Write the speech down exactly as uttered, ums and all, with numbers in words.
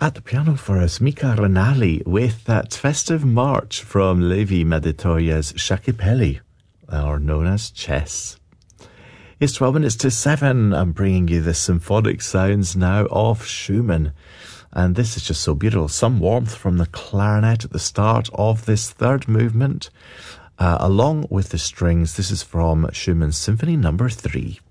At the piano for us, Mika Ranalli with that festive march from Levi Meditoria's Shakipelli, or known as Chess. It's twelve minutes to seven. I'm bringing you the symphonic sounds now of Schumann. And this is just so beautiful. Some warmth from the clarinet at the start of this third movement, uh, along with the strings. This is from Schumann's Symphony Number Three.